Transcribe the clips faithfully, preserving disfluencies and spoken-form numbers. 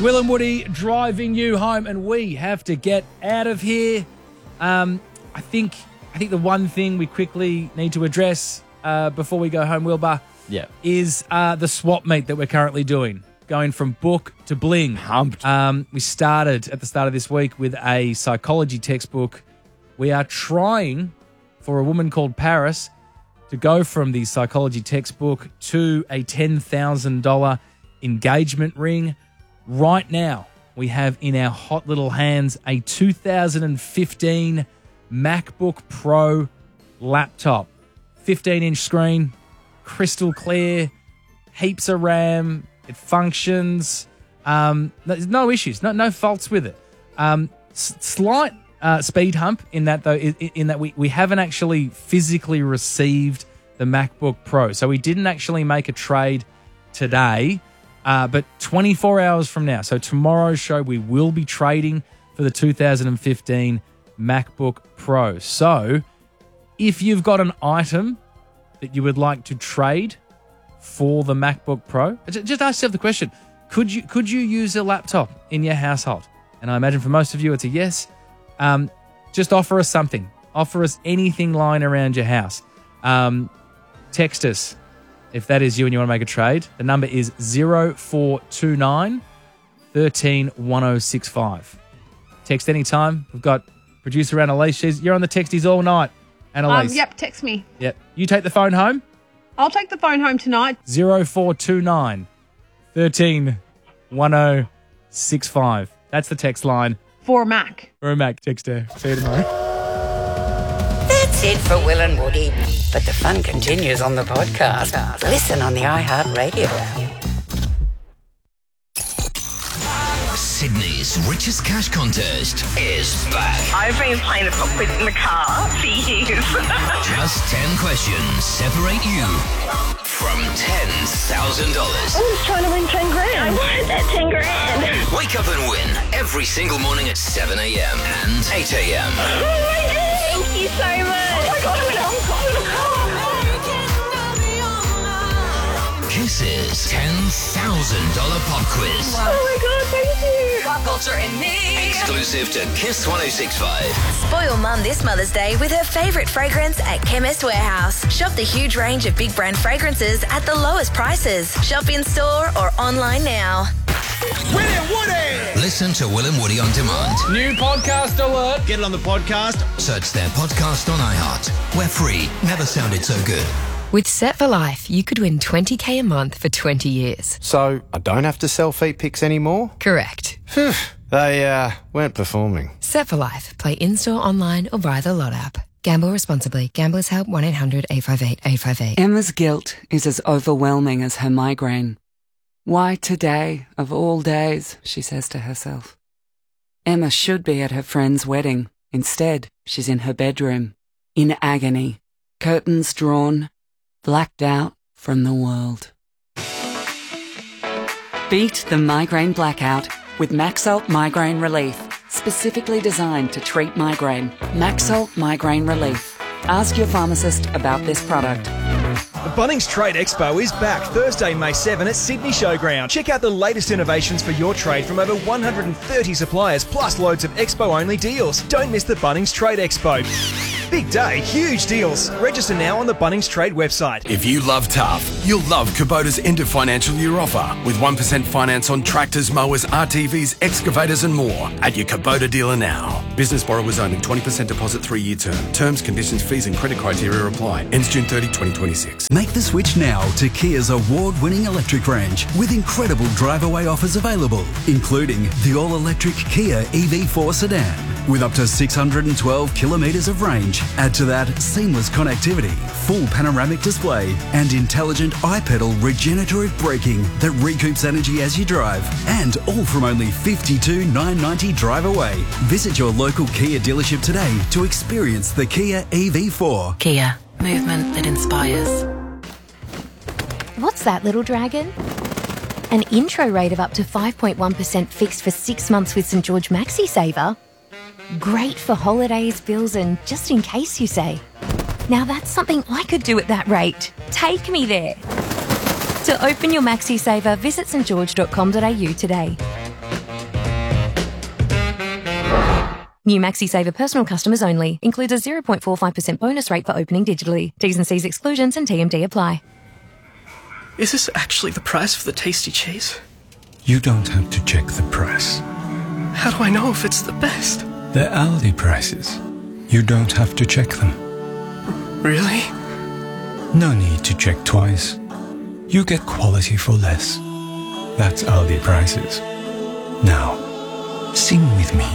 Will and Woody driving you home, and we have to get out of here. Um, I think I think the one thing we quickly need to address uh, before we go home, Wilbur, yeah. is uh, the swap meet that we're currently doing, going from book to bling. Pumped. Um, we started at the start of this week with a psychology textbook. We are trying for a woman called Paris to go from the psychology textbook to a ten thousand dollars engagement ring. Right now, we have in our hot little hands a two thousand fifteen MacBook Pro laptop. fifteen-inch screen, crystal clear, heaps of RAM, it functions. Um, there's no issues, no no faults with it. Um, s- slight uh, speed hump in that, though, in, in that we, we haven't actually physically received the MacBook Pro. So we didn't actually make a trade today. Uh, but twenty-four hours from now, so tomorrow's show, we will be trading for the two thousand fifteen MacBook Pro. So if you've got an item that you would like to trade for the MacBook Pro, just ask yourself the question, could you could you use a laptop in your household? And I imagine for most of you it's a yes. Um, just offer us something. Offer us anything lying around your house. Um, text us. If that is you and you want to make a trade, the number is zero four two nine, one three one zero six five. Text anytime. We've got producer Annalise. She's, you're on the texties all night, Annalise. Um, yep, text me. Yep. You take the phone home. I'll take the phone home tonight. zero four two nine, one three one zero six five. That's the text line. For a Mac. For a Mac. Text her. See you tomorrow. That's it for Will and Woody. But the fun continues on the podcast. Listen on the iHeartRadio app. Sydney's richest cash contest is back. I've been playing the pop quiz in the car for years. Just ten questions separate you from ten thousand dollars. I was trying to win ten grand. I wanted that ten grand. Wake up and win every single morning at seven a.m. and eight a.m. Oh my God, thank you so much. Oh my God, I'm in Hong Kong. Kiss's ten thousand dollars pop quiz. Oh my God, thank you. Pop culture in me. Exclusive to Kiss one oh six point five. Spoil Mum this Mother's Day with her favourite fragrance at Chemist Warehouse. Shop the huge range of big brand fragrances at the lowest prices. Shop in store or online now. Will and Woody! Listen to Will and Woody on demand. New podcast alert. Get it on the podcast. Search their podcast on iHeart. We're free. Never sounded so good. With Set for Life, you could win twenty K a month for twenty years. So I don't have to sell feet pics anymore? Correct. Phew, they uh, weren't performing. Set for Life. Play in-store, online or via the Lot app. Gamble responsibly. Gamblers Help one eight hundred eight five eight eight five eight. Emma's guilt is as overwhelming as her migraine. Why today, of all days, she says to herself. Emma should be at her friend's wedding. Instead, she's in her bedroom, in agony, curtains drawn, blacked out from the world. Beat the migraine blackout with Maxalt Migraine Relief, specifically designed to treat migraine. Maxalt Migraine Relief. Ask your pharmacist about this product. The Bunnings Trade Expo is back Thursday, May seventh at Sydney Showground. Check out the latest innovations for your trade from over one hundred thirty suppliers, plus loads of Expo-only deals. Don't miss the Bunnings Trade Expo. Big day, huge deals. Register now on the Bunnings Trade website. If you love tough, you'll love Kubota's end of financial year offer with one percent finance on tractors, mowers, R T Vs, excavators and more at your Kubota dealer now. Business borrowers only, twenty percent deposit, three-year term. Terms, conditions, fees and credit criteria apply. Ends June thirtieth, twenty twenty-six. Make the switch now to Kia's award-winning electric range with incredible drive-away offers available, including the all-electric Kia E V four sedan with up to six hundred twelve kilometres of range. Add to that seamless connectivity, full panoramic display and intelligent iPedal regenerative braking that recoups energy as you drive, and all from only fifty-two thousand nine hundred ninety drive away. Visit your local Kia dealership today to experience the Kia E V four. Kia. Movement that inspires. What's that, little dragon? An intro rate of up to five point one percent fixed for six months with St George Maxi Saver? Great for holidays, bills and just in case, you say. Now that's something I could do at that rate. Take me there. To open your Maxi Saver, visit st george dot com dot a u today. New Maxi Saver personal customers only. Includes a zero point four five percent bonus rate for opening digitally. T's and C's exclusions and T M D apply. Is this actually the price for the tasty cheese? You don't have to check the price. How do I know if it's the best? They're Aldi prices. You don't have to check them. Really? No need to check twice. You get quality for less. That's Aldi prices. Now, sing with me.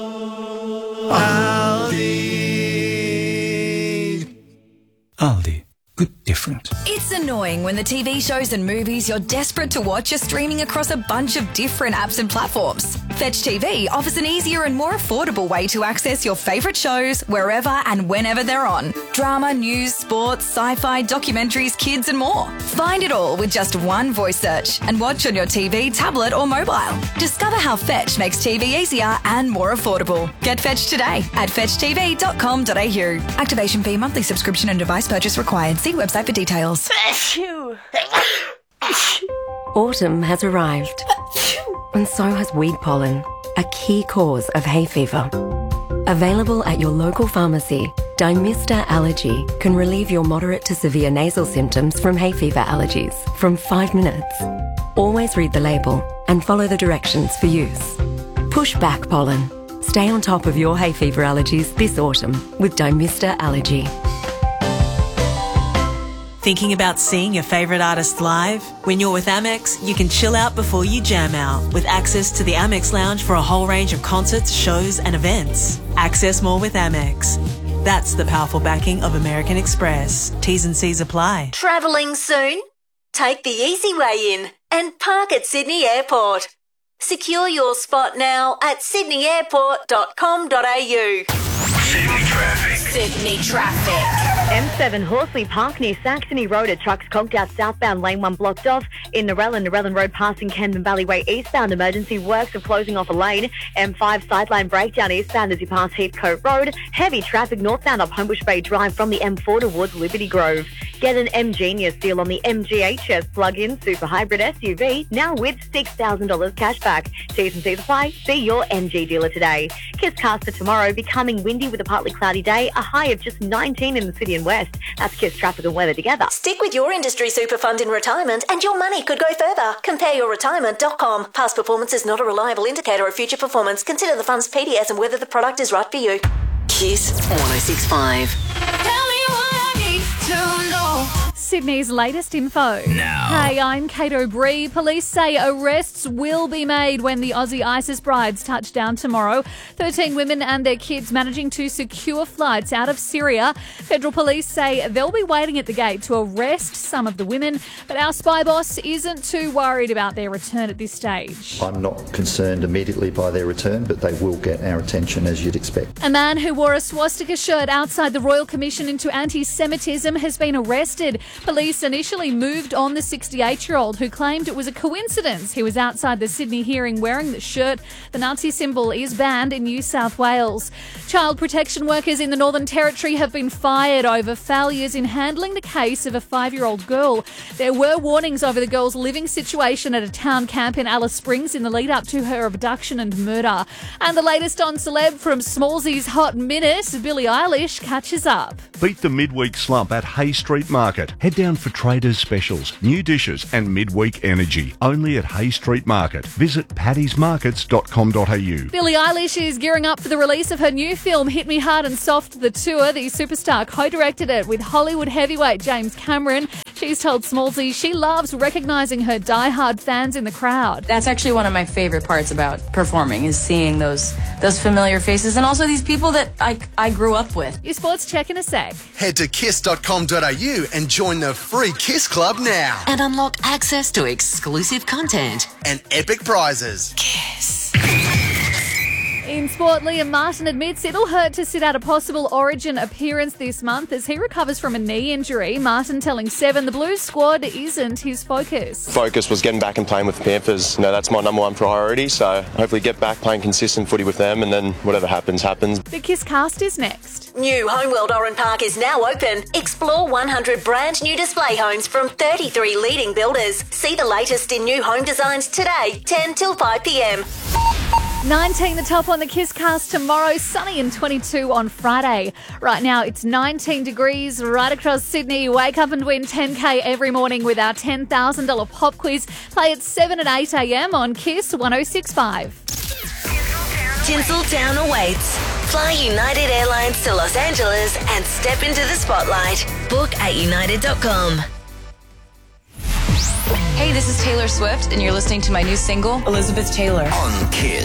Aldi. Aldi. Good different. It's annoying when the T V shows and movies you're desperate to watch are streaming across a bunch of different apps and platforms. Fetch T V offers an easier and more affordable way to access your favourite shows wherever and whenever they're on. Drama, news, sports, sci-fi, documentaries, kids and more. Find it all with just one voice search and watch on your T V, tablet or mobile. Discover how Fetch makes T V easier and more affordable. Get Fetch today at fetch t v dot com dot a u. Activation fee, monthly subscription and device purchase required. See website for details. Autumn has arrived, and so has weed pollen, a key cause of hay fever. Available at your local pharmacy, Dymista Allergy can relieve your moderate to severe nasal symptoms from hay fever allergies from five minutes. Always read the label and follow the directions for use. Push back pollen. Stay on top of your hay fever allergies this autumn with Dymista Allergy. Thinking about seeing your favourite artist live? When you're with Amex, you can chill out before you jam out with access to the Amex Lounge for a whole range of concerts, shows and events. Access more with Amex. That's the powerful backing of American Express. T's and C's apply. Travelling soon? Take the easy way in and park at Sydney Airport. Secure your spot now at sydney airport dot com dot a u. Sydney traffic. Sydney traffic. M seven Horsley Park near Saxony Road, a truck's conked out southbound, lane one blocked off. In Narellan, Narellan Road passing Camden Valley Way eastbound, emergency works of closing off a lane. M five sideline breakdown eastbound as you pass Heathcote Road. Heavy traffic northbound up Homebush Bay Drive from the M four towards Liberty Grove. Get an M Genius deal on the M G H S plug-in super hybrid S U V, now with six thousand dollars cash back. T's and C's apply. See your M G dealer today. Kiss cast for tomorrow, becoming windy with a partly cloudy day, a high of just nineteen in the city and west. That's Kiss traffic and weather together. Stick with your industry super fund in retirement and your money could go further. compare your retirement dot com. Past performance is not a reliable indicator of future performance. Consider the fund's P D S and whether the product is right for you. Kiss one oh six point five. Tell me what I need to know. Sydney's latest info. Now. Hey, I'm Kate O'Brien. Police say arrests will be made when the Aussie ISIS brides touch down tomorrow. thirteen women and their kids managing to secure flights out of Syria. Federal police say they'll be waiting at the gate to arrest some of the women, but our spy boss isn't too worried about their return at this stage. I'm not concerned immediately by their return, but they will get our attention as you'd expect. A man who wore a swastika shirt outside the Royal Commission into Anti-Semitism has been arrested. Police initially moved on the sixty-eight-year-old who claimed it was a coincidence he was outside the Sydney hearing wearing the shirt. The Nazi symbol is banned in New South Wales. Child protection workers in the Northern Territory have been fired over failures in handling the case of a five-year-old girl. There were warnings over the girl's living situation at a town camp in Alice Springs in the lead-up to her abduction and murder. And the latest on celeb from Smallsy's Hot Minute, Billie Eilish catches up. Beat the midweek slump at Hay Street Market. Head down for traders specials, new dishes and midweek energy. Only at Hay Street Market. Visit paddys markets dot com dot a u. Billie Eilish is gearing up for the release of her new film, Hit Me Hard and Soft, The Tour. The superstar co-directed it with Hollywood heavyweight James Cameron. She's told Smallsy she loves recognising her die-hard fans in the crowd. That's actually one of my favourite parts about performing, is seeing those those familiar faces and also these people that I, I grew up with. Your sports check in a sec. Head to kiss dot com dot a u and join the free Kiss Club now. And unlock access to exclusive content and epic prizes. Kiss. In sport, Liam Martin admits it'll hurt to sit out a possible Origin appearance this month as he recovers from a knee injury. Martin telling Seven the Blues squad isn't his focus. Focus was getting back and playing with the Panthers. You know, that's my number one priority, so hopefully get back playing consistent footy with them and then whatever happens, happens. The Kiss cast is next. New Homeworld Oran Park is now open. Explore one hundred brand new display homes from thirty-three leading builders. See the latest in new home designs today, ten till five p m. nineteen the top on the Kiss Cast tomorrow, sunny and twenty-two on Friday. Right now it's nineteen degrees right across Sydney. Wake up and win ten K every morning with our ten thousand dollars pop quiz. Play at seven and eight a.m. on Kiss one oh six point five. Tinseltown awaits. Fly United Airlines to Los Angeles and step into the spotlight. Book at united dot com. Hey, this is Taylor Swift, and you're listening to my new single, Elizabeth Taylor. On Kiss.